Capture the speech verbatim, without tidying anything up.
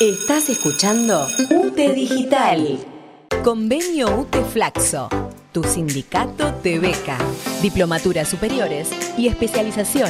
Estás escuchando U T E Digital. Convenio U T E Flaxo. Tu sindicato te beca. Diplomaturas superiores y especialización